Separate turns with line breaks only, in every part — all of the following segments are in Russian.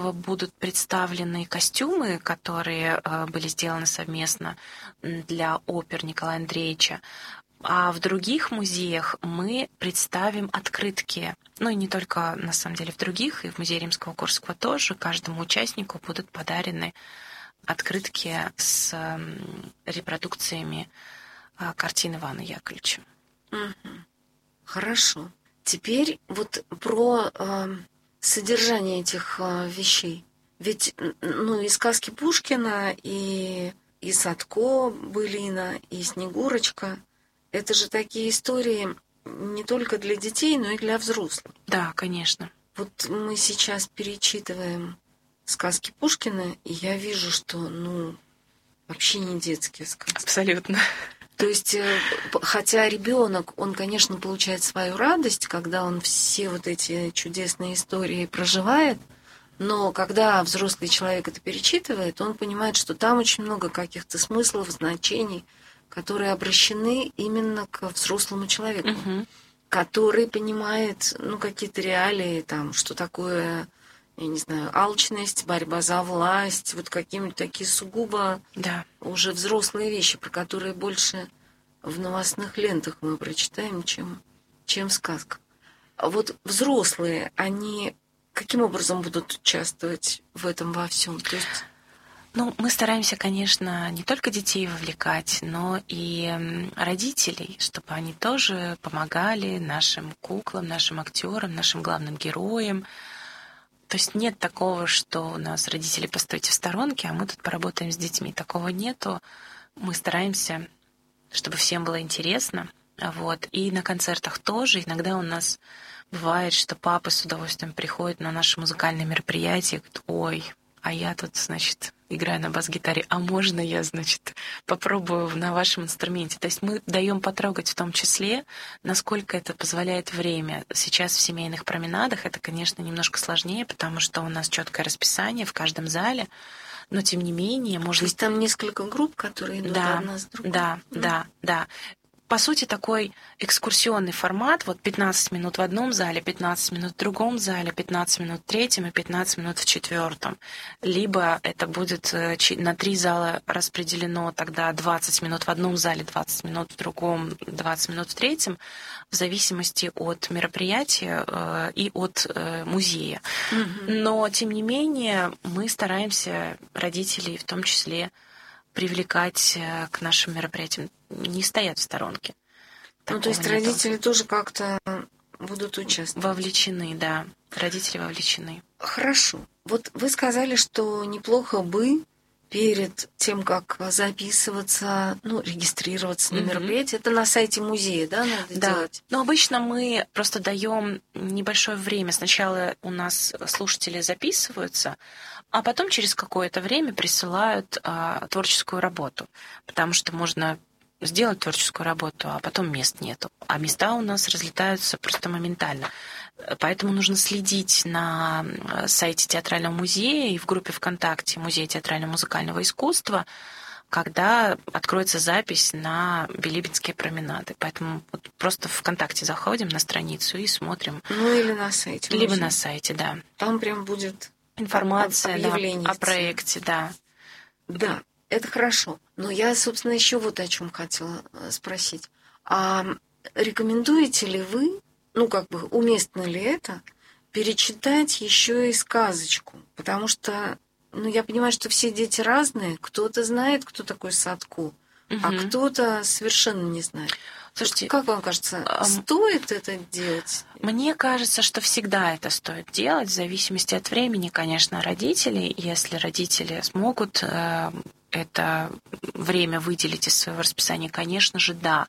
будут представлены костюмы, которые были сделаны совместно для опер Николая Андреевича. А в других музеях мы представим открытки. Ну и не только, на самом деле, в других, и в музее Римского-Корсакова тоже. Каждому участнику будут подарены открытки с репродукциями картин Ивана Яковлевича.
Хорошо. Теперь вот про содержание этих вещей. Ведь и сказки Пушкина, и Садко Былина, и Снегурочка — это же такие истории не только для детей, но и для взрослых.
Да, конечно.
Вот мы сейчас перечитываем сказки Пушкина, и я вижу, что, вообще не детские сказки.
Абсолютно.
То есть, хотя ребенок, он, конечно, получает свою радость, когда он все вот эти чудесные истории проживает, но когда взрослый человек это перечитывает, он понимает, что там очень много каких-то смыслов, значений, которые обращены именно к взрослому человеку, который понимает, какие-то реалии, там, что такое, я не знаю, алчность, борьба за власть, вот какие-нибудь такие сугубо уже взрослые вещи, про которые больше в новостных лентах мы прочитаем, чем в сказках. А вот взрослые, они каким образом будут участвовать в этом во всем? То есть...
мы стараемся, конечно, не только детей вовлекать, но и родителей, чтобы они тоже помогали нашим куклам, нашим актерам, нашим главным героям. То есть нет такого, что у нас родители постойте в сторонке, а мы тут поработаем с детьми. Такого нету. Мы стараемся, чтобы всем было интересно. Вот. И на концертах тоже. Иногда у нас бывает, что папы с удовольствием приходят на наши музыкальные мероприятия и говорят: ой, а я тут, играю на бас-гитаре, а можно я, попробую на вашем инструменте? То есть мы даем потрогать в том числе, насколько это позволяет время. Сейчас в семейных променадах это, конечно, немножко сложнее, потому что у нас четкое расписание в каждом зале, но тем не менее,
То есть там несколько групп, которые идут одна с другой?
Да. По сути, такой экскурсионный формат, 15 минут в одном зале, 15 минут в другом зале, 15 минут в третьем и 15 минут в четвертом. Либо это будет на 3 зала распределено тогда 20 минут в одном зале, 20 минут в другом, 20 минут в третьем, в зависимости от мероприятия и от музея. Но, тем не менее, мы стараемся родителей в том числе привлекать к нашим мероприятиям, не стоят в сторонке.
То есть родители тоже как-то будут участвовать?
Вовлечены, да. Родители вовлечены.
Хорошо. Вот вы сказали, что неплохо бы перед тем, как записываться, регистрироваться на мероприятие, это на сайте музея, да, надо делать?
Но обычно мы просто даем небольшое время. Сначала у нас слушатели записываются, а потом через какое-то время присылают творческую работу, потому что можно сделать творческую работу, а потом мест нету. А места у нас разлетаются просто моментально. Поэтому нужно следить на сайте Театрального музея и в группе ВКонтакте Музея театрально-музыкального искусства, когда откроется запись на Билибинские променады. Поэтому просто в ВКонтакте заходим на страницу и смотрим.
Или на сайте.
Либо на сайте, да.
Там прям будет
информация о проекте, да.
Да, это хорошо. Но я, собственно, еще вот о чем хотела спросить. А рекомендуете ли вы, уместно ли это, перечитать еще и сказочку? Потому что, я понимаю, что все дети разные. Кто-то знает, кто такой Садко, а кто-то совершенно не знает. Слушайте, как вам кажется, стоит это делать?
Мне кажется, что всегда это стоит делать, в зависимости от времени, конечно, родителей. Если родители смогут это время выделить из своего расписания, конечно же, да.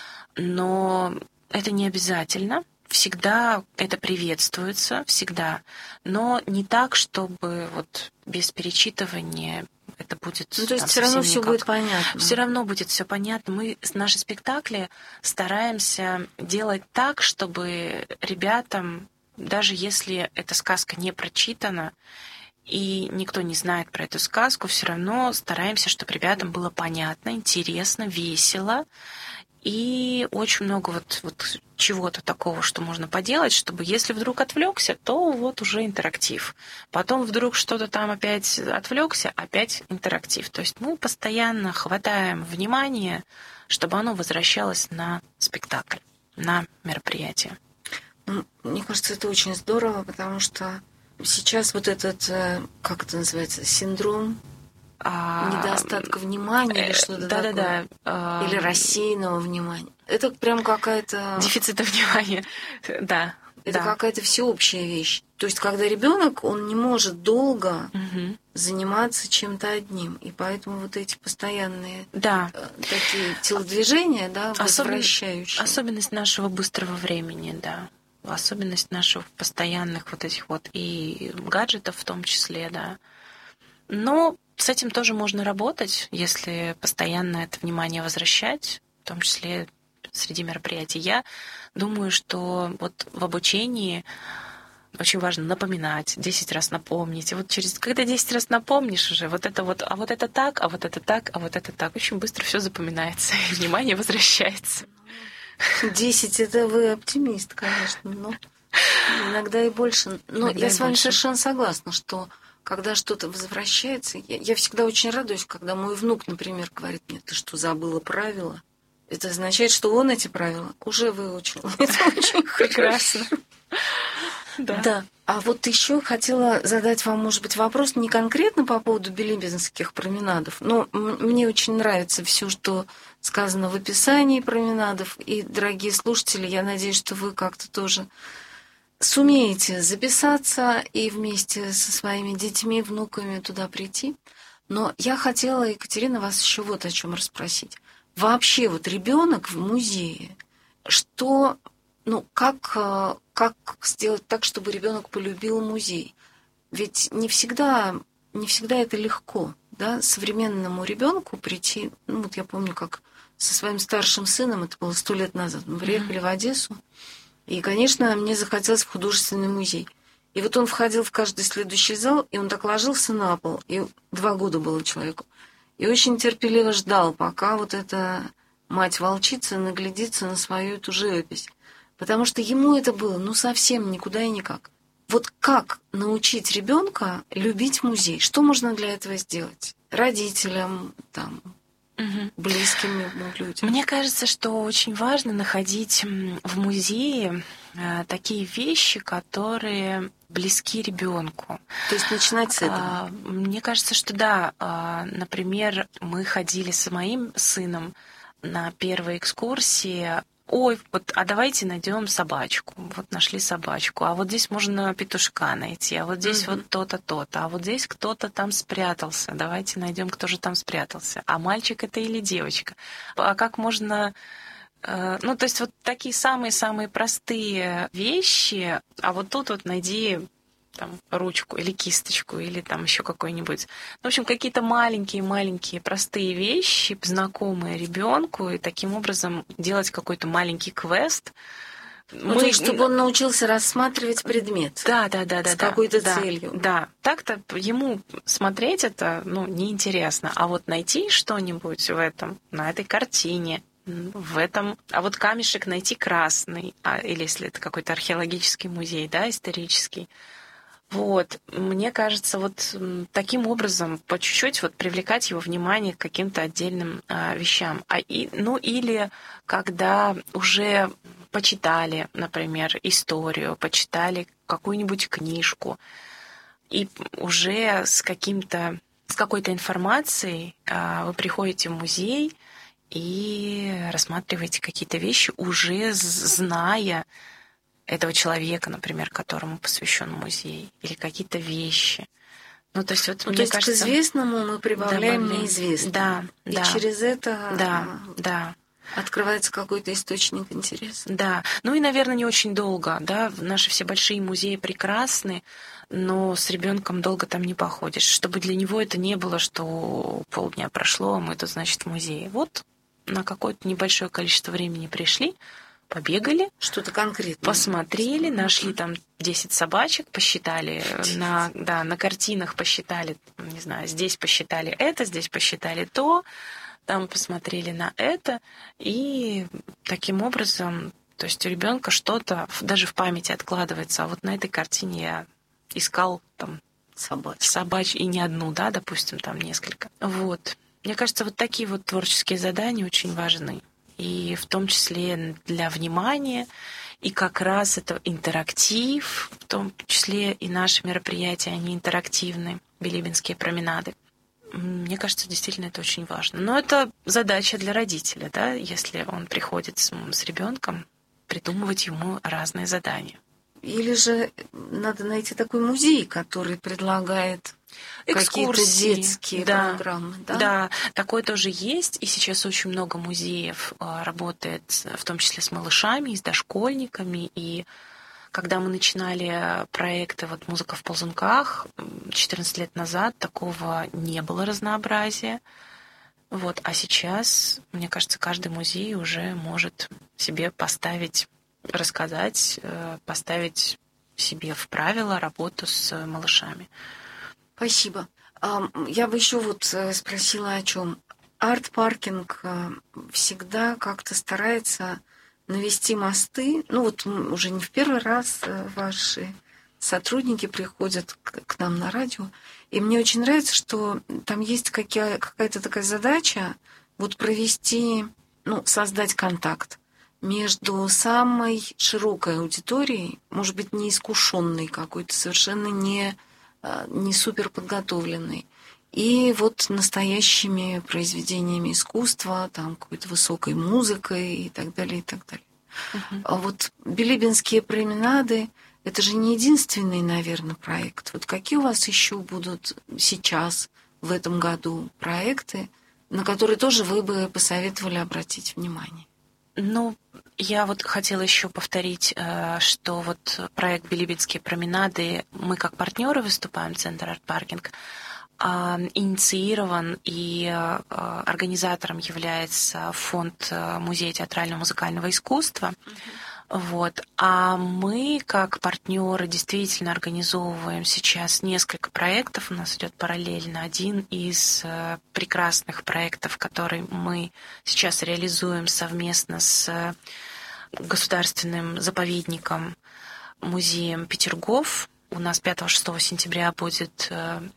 Но это не обязательно. Всегда это приветствуется, всегда. Но не так, чтобы без перечитывания это будет...
то есть все равно все будет понятно.
Все равно будет все понятно. Мы наши спектакли стараемся делать так, чтобы ребятам, даже если эта сказка не прочитана, и никто не знает про эту сказку, все равно стараемся, чтобы ребятам было понятно, интересно, весело. И очень много вот чего-то такого, что можно поделать, чтобы если вдруг отвлекся, то вот уже интерактив. Потом вдруг что-то там опять отвлекся, опять интерактив. То есть мы постоянно хватаем внимание, чтобы оно возвращалось на спектакль, на мероприятие.
Мне кажется, это очень здорово, потому что сейчас вот этот, как это называется, синдром недостатка внимания или что-то такое. Или рассеянного внимания. Это прям какая-то...
Дефицита внимания, да.
Это какая-то всеобщая вещь. То есть, когда ребенок, он не может долго заниматься чем-то одним. И поэтому вот эти постоянные такие телодвижения, возвращающие.
Особенность нашего быстрого времени, да. Особенность наших постоянных вот этих вот и гаджетов в том числе, да. Но с этим тоже можно работать, если постоянно это внимание возвращать, в том числе среди мероприятий. Я думаю, что вот в обучении очень важно напоминать, 10 раз напомнить. И вот когда 10 раз напомнишь уже, вот это так, а вот это так, а вот это так, очень быстро все запоминается, и внимание возвращается.
10 это вы оптимист, конечно, но иногда и больше. Но я с вами совершенно согласна, что когда что-то возвращается, я всегда очень радуюсь, когда мой внук, например, говорит мне: ты что, забыла правила? Это означает, что он эти правила уже выучил. Это очень
прекрасно.
Да. А вот еще хотела задать вам, может быть, вопрос не конкретно по поводу билибинских променадов, но мне очень нравится все, что сказано в описании променадов. И, дорогие слушатели, я надеюсь, что вы как-то тоже сумеете записаться и вместе со своими детьми, внуками туда прийти. Но я хотела, Екатерина, вас еще вот о чем расспросить. Вообще вот ребенок в музее, что, как сделать так, чтобы ребенок полюбил музей? Ведь не всегда это легко, да, современному ребенку прийти. Вот я помню, как со своим старшим сыном, это было 100 лет назад, мы приехали в Одессу, и, конечно, мне захотелось в художественный музей. И вот он входил в каждый следующий зал, и он так ложился на пол, и 2 года было человеку, и очень терпеливо ждал, пока вот эта мать-волчица наглядится на свою эту живопись. Потому что ему это было, совсем никуда и никак. Вот как научить ребенка любить музей? Что можно для этого сделать? Родителям, близким людям?
Мне кажется, что очень важно находить в музее такие вещи, которые близки ребенку.
То есть начинать с этого?
Мне кажется, что да. Например, мы ходили с моим сыном на первой экскурсии. Давайте найдем собачку. Вот нашли собачку. А вот здесь можно петушка найти. А вот здесь вот то-то, то-то. А вот здесь кто-то там спрятался. Давайте найдем, кто же там спрятался. А мальчик это или девочка? А как можно... то есть вот такие самые-самые простые вещи. А вот тут вот найди там ручку или кисточку, или там еще какой-нибудь. В общем, какие-то маленькие простые вещи, знакомые ребенку, и таким образом делать какой-то маленький квест.
То есть, чтобы он научился рассматривать предмет.
Да.
С какой-то целью.
Да. Так-то ему смотреть это, неинтересно. А вот найти что-нибудь в этом, на этой картине, в этом... А вот камешек найти красный, или если это какой-то археологический музей, да, исторический. Вот, мне кажется, вот таким образом по чуть-чуть вот привлекать его внимание к каким-то отдельным вещам. Или когда уже почитали, например, историю, почитали какую-нибудь книжку, и уже с какой-то информацией вы приходите в музей и рассматриваете какие-то вещи, уже зная этого человека, например, которому посвящен музей, или какие-то вещи. То есть, мне кажется,
к известному мы прибавляем неизвестное.
Да.
И через это
Да.
открывается какой-то источник интереса.
Да. И, наверное, не очень долго. Да? Наши все большие музеи прекрасны, но с ребенком долго там не походишь. Чтобы для него это не было, что полдня прошло, а мы тут, значит, в музее. Вот на какое-то небольшое количество времени пришли, побегали,
что-то конкретное,
посмотрели, нашли там 10 собачек, посчитали, на картинах посчитали, не знаю, здесь посчитали это, здесь посчитали то, там посмотрели на это, и таким образом, то есть у ребенка что-то даже в памяти откладывается. А вот на этой картине я искал там собачь и не одну, да, допустим, там несколько. Вот. Мне кажется, вот такие вот творческие задания очень важны. И в том числе для внимания, и как раз это интерактив, в том числе и наши мероприятия, они интерактивны, билибинские променады. Мне кажется, действительно это очень важно. Но это задача для родителя, да, если он приходит с ребенком, придумывать ему разные задания.
Или же надо найти такой музей, который предлагает какие-то детские программы. Да?
Да, такое тоже есть. И сейчас очень много музеев работает, в том числе с малышами и с дошкольниками. И когда мы начинали проекты вот «Музыка в ползунках» 14 лет назад, такого не было разнообразия. Вот. А сейчас, мне кажется, каждый музей уже может себе рассказать, поставить себе в правила работу с малышами.
Спасибо. Я бы еще вот спросила о чем. Арт-паркинг всегда как-то старается навести мосты. Ну вот уже не в первый раз ваши сотрудники приходят к нам на радио. И мне очень нравится, что там есть какая-то такая задача вот провести, создать контакт между самой широкой аудиторией, может быть, неискушенной какой-то, совершенно не супер подготовленной, и вот настоящими произведениями искусства, там какой-то высокой музыкой и так далее, и так далее. А вот билибинские променады — это же не единственный, наверное, проект. Вот какие у вас еще будут сейчас, в этом году, проекты, на которые тоже вы бы посоветовали обратить внимание?
Я вот хотела еще повторить, что вот проект «Билибинские променады», мы как партнеры выступаем, Центр «Арт-паркинг», инициирован и организатором является фонд Музея театрального музыкального искусства. Вот. А мы, как партнеры, действительно организовываем сейчас несколько проектов. У нас идет параллельно один из прекрасных проектов, который мы сейчас реализуем совместно с государственным заповедником, музеем Петергоф. У нас 5-6 сентября будет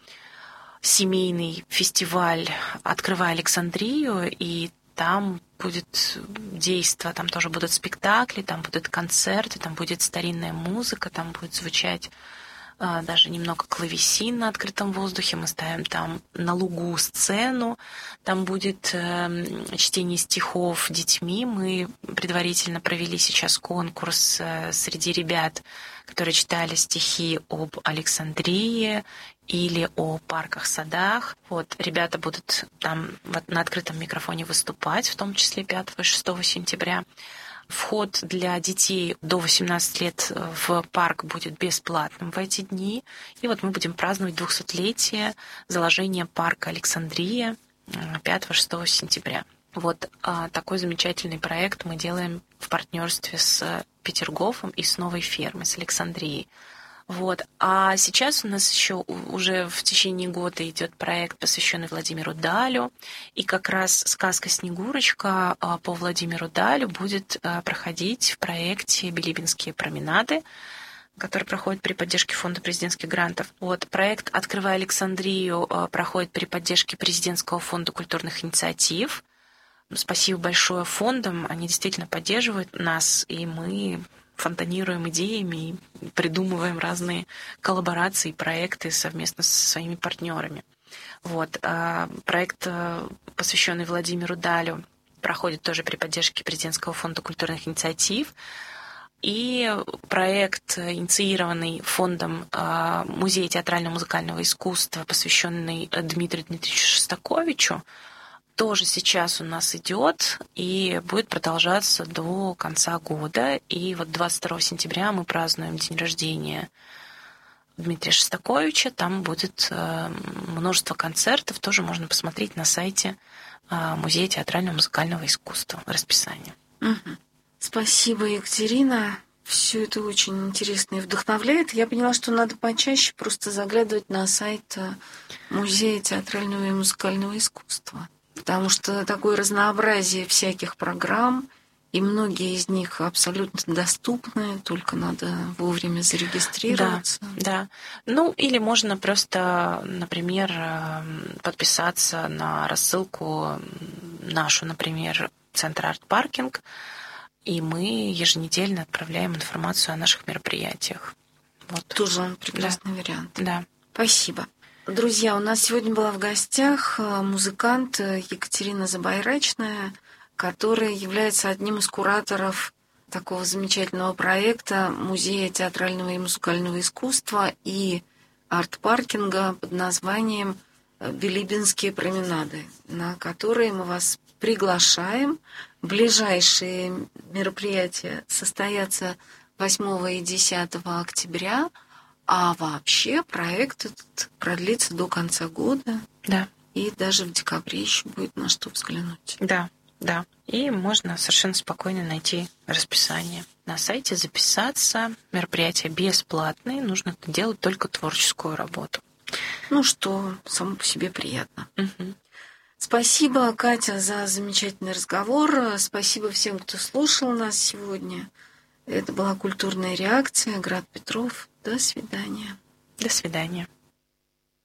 семейный фестиваль «Открывай Александрию», и там будет действо, там тоже будут спектакли, там будут концерты, там будет старинная музыка, там будет звучать даже немного клавесин на открытом воздухе. Мы ставим там на лугу сцену, там будет чтение стихов детьми. Мы предварительно провели сейчас конкурс среди ребят, которые читали стихи об Александрии или о парках, садах. Вот, ребята будут там на открытом микрофоне выступать, в том числе 5-6 сентября. Вход для детей до 18 лет в парк будет бесплатным в эти дни. И вот мы будем праздновать 200-летие заложения парка Александрия 5-6 сентября. Вот такой замечательный проект мы делаем в партнерстве с Петергофом и с новой фермой, с Александрией. Вот. А сейчас у нас еще уже в течение года идет проект, посвященный Владимиру Далю. И как раз сказка «Снегурочка» по Владимиру Далю будет проходить в проекте «Билибинские променады», который проходит при поддержке Фонда президентских грантов. Вот. Проект «Открывай Александрию» проходит при поддержке Президентского фонда культурных инициатив. Спасибо большое фондам, они действительно поддерживают нас, и мы фонтанируем идеями и придумываем разные коллаборации, проекты совместно со своими партнерами. Вот. Проект, посвященный Владимиру Далю, проходит тоже при поддержке Президентского фонда культурных инициатив. И проект, инициированный фондом Музея театрального музыкального искусства, посвященный Дмитрию Дмитриевичу Шостаковичу, тоже сейчас у нас идет и будет продолжаться до конца года. И вот 22 сентября мы празднуем день рождения Дмитрия Шостаковича. Там будет множество концертов. Тоже можно посмотреть на сайте Музея театрального музыкального искусства. Расписание.
Спасибо, Екатерина. Все это очень интересно и вдохновляет. Я поняла, что надо почаще просто заглядывать на сайт Музея театрального и музыкального искусства. Потому что такое разнообразие всяких программ, и многие из них абсолютно доступны, только надо вовремя зарегистрироваться.
Да. Ну, или можно просто, например, подписаться на рассылку нашу, например, Центр Арт-Паркинг, и мы еженедельно отправляем информацию о наших мероприятиях. Вот.
Тоже прекрасный вариант.
Да.
Спасибо. Друзья, у нас сегодня была в гостях музыкант Екатерина Забайрачная, которая является одним из кураторов такого замечательного проекта Музея театрального и музыкального искусства и арт-паркинга под названием «Билибинские променады», на которые мы вас приглашаем. Ближайшие мероприятия состоятся 8 и 10 октября, а вообще проект этот продлится до конца года.
Да.
И даже в декабре еще будет на что взглянуть.
Да. И можно совершенно спокойно найти расписание на сайте, записаться. Мероприятия бесплатные, нужно делать только творческую работу.
Ну что, само по себе приятно.
Угу.
Спасибо, Катя, за замечательный разговор. Спасибо всем, кто слушал нас сегодня. Это была «Культурная реакция». Град Петров. До свидания.
До свидания.